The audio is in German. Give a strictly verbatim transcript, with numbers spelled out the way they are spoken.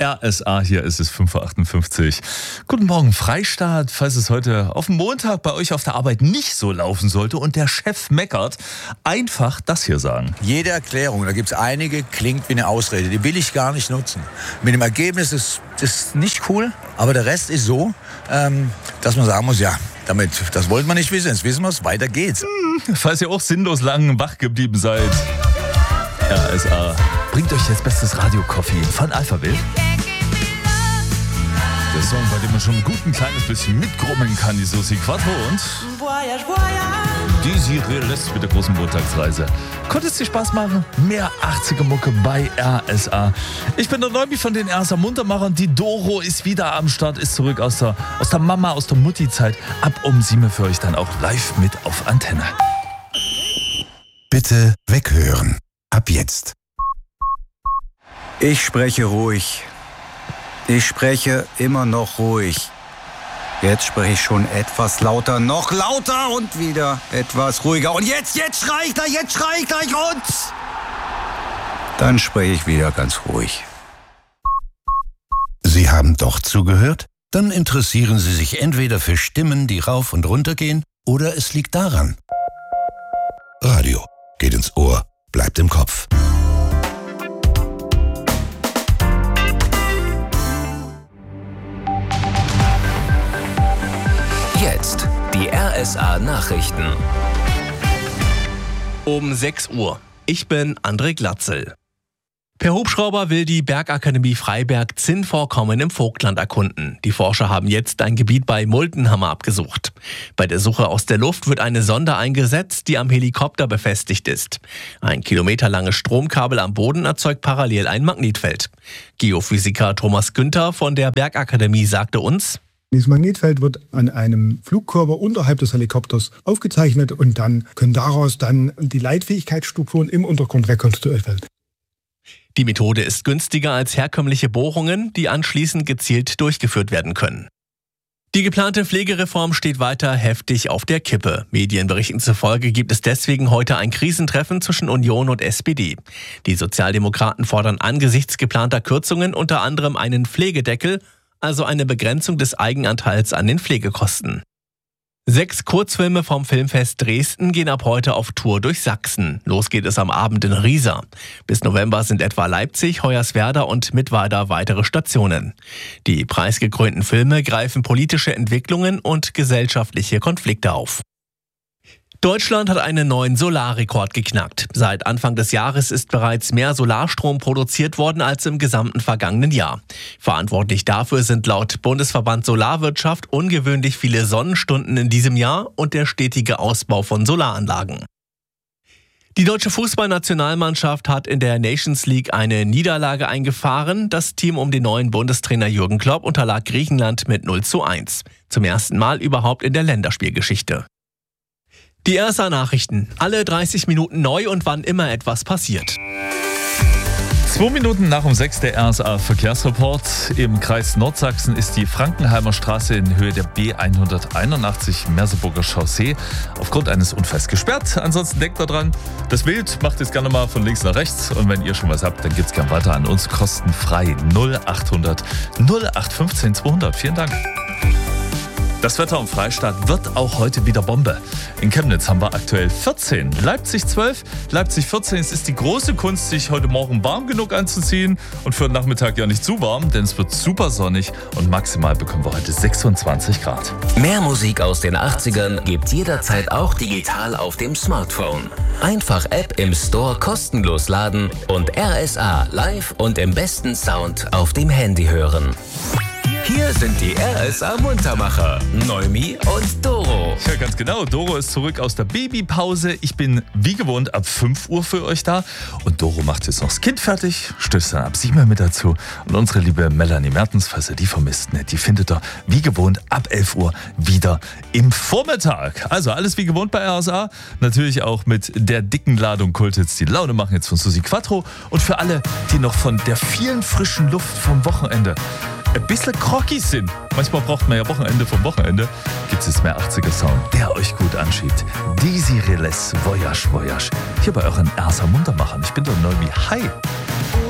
R S A, hier ist es fünf Uhr achtundfünfzig. Guten Morgen, Freistaat. Falls es heute auf dem Montag bei euch auf der Arbeit nicht so laufen sollte und der Chef meckert, einfach das hier sagen. Jede Erklärung, da gibt es einige, klingt wie eine Ausrede. Die will ich gar nicht nutzen. Mit dem Ergebnis ist das nicht cool, aber der Rest ist so, ähm, dass man sagen muss, ja, damit, das wollten wir nicht wissen, jetzt wissen wir es, weiter geht's. Hm, falls ihr auch sinnlos lang wach geblieben seid, R S A bringt euch jetzt bestes Radio-Koffein von Alphabet. Der Song, bei dem man schon gut ein kleines bisschen mitgrummeln kann, die Susi Quattro und Dizzy Reles mit der großen Montagsreise. Konnte es dir Spaß machen? Mehr achtziger-Mucke bei R S A. Ich bin der Neubi von den R S A Muntermachern. Die Doro ist wieder am Start, ist zurück aus der, aus der Mama, aus der Mutti-Zeit. Ab um sieben für euch dann auch live mit auf Antenne. Bitte weghören. Ab jetzt. Ich spreche ruhig. Ich spreche immer noch ruhig. Jetzt spreche ich schon etwas lauter, noch lauter und wieder etwas ruhiger. Und jetzt, jetzt schrei ich gleich, jetzt schrei ich gleich und... Dann spreche ich wieder ganz ruhig. Sie haben doch zugehört? Dann interessieren Sie sich entweder für Stimmen, die rauf und runter gehen, oder es liegt daran. Radio geht ins Ohr, bleibt im Kopf. Jetzt die R S A-Nachrichten. Um sechs Uhr. Ich bin André Glatzel. Per Hubschrauber will die Bergakademie Freiberg Zinnvorkommen im Vogtland erkunden. Die Forscher haben jetzt ein Gebiet bei Multenhammer abgesucht. Bei der Suche aus der Luft wird eine Sonde eingesetzt, die am Helikopter befestigt ist. Ein kilometerlanges Stromkabel am Boden erzeugt parallel ein Magnetfeld. Geophysiker Thomas Günther von der Bergakademie sagte uns: Dieses Magnetfeld wird an einem Flugkörper unterhalb des Helikopters aufgezeichnet und dann können daraus dann die Leitfähigkeitsstrukturen im Untergrund rekonstruiert werden. Die Methode ist günstiger als herkömmliche Bohrungen, die anschließend gezielt durchgeführt werden können. Die geplante Pflegereform steht weiter heftig auf der Kippe. Medienberichten zufolge gibt es deswegen heute ein Krisentreffen zwischen Union und S P D. Die Sozialdemokraten fordern angesichts geplanter Kürzungen unter anderem einen Pflegedeckel, also eine Begrenzung des Eigenanteils an den Pflegekosten. Sechs Kurzfilme vom Filmfest Dresden gehen ab heute auf Tour durch Sachsen. Los geht es am Abend in Riesa. Bis November sind etwa Leipzig, Hoyerswerda und Mittweida weitere Stationen. Die preisgekrönten Filme greifen politische Entwicklungen und gesellschaftliche Konflikte auf. Deutschland hat einen neuen Solarrekord geknackt. Seit Anfang des Jahres ist bereits mehr Solarstrom produziert worden als im gesamten vergangenen Jahr. Verantwortlich dafür sind laut Bundesverband Solarwirtschaft ungewöhnlich viele Sonnenstunden in diesem Jahr und der stetige Ausbau von Solaranlagen. Die deutsche Fußballnationalmannschaft hat in der Nations League eine Niederlage eingefahren. Das Team um den neuen Bundestrainer Jürgen Klopp unterlag Griechenland mit null zu eins. Zum ersten Mal überhaupt in der Länderspielgeschichte. Die R S A-Nachrichten. Alle dreißig Minuten neu und wann immer etwas passiert. Zwei Minuten nach um sechs der R S A-Verkehrsreport. Im Kreis Nordsachsen ist die Frankenheimer Straße in Höhe der B hunderteinundachtzig Merseburger Chaussee aufgrund eines Unfalls gesperrt. Ansonsten denkt da dran, das Bild macht jetzt gerne mal von links nach rechts. Und wenn ihr schon was habt, dann geht's gerne weiter an uns kostenfrei. null achthundert null acht fünfzehn zweihundert. Vielen Dank. Das Wetter im Freistaat wird auch heute wieder Bombe. In Chemnitz haben wir aktuell vierzehn, Leipzig zwölf, Leipzig vierzehn. Es ist die große Kunst, sich heute Morgen warm genug anzuziehen und für den Nachmittag ja nicht zu warm, denn es wird super sonnig und maximal bekommen wir heute sechsundzwanzig Grad. Mehr Musik aus den achtzigern gibt's jederzeit auch digital auf dem Smartphone. Einfach App im Store kostenlos laden und R S A live und im besten Sound auf dem Handy hören. Hier sind die R S A Muntermacher, Neumi und Doro. Ja, ganz genau. Doro ist zurück aus der Babypause. Ich bin wie gewohnt ab fünf Uhr für euch da. Und Doro macht jetzt noch das Kind fertig, stößt dann ab sieben Uhr mit dazu. Und unsere liebe Melanie Mertens, falls ihr die vermisst, ne, die findet ihr wie gewohnt ab elf Uhr wieder im Vormittag. Also alles wie gewohnt bei R S A. Natürlich auch mit der dicken Ladung Kulthits, die Laune machen jetzt von Susi Quattro. Und für alle, die noch von der vielen frischen Luft vom Wochenende ein bisschen groggy sind. Manchmal braucht man ja Wochenende vom Wochenende. Gibt es jetzt mehr achtziger Sound, der euch gut anschiebt. Dizzy Reles, Voyage, Voyage. Hier bei euren R S A Muntermachern. Ich bin der Neubi. Hi.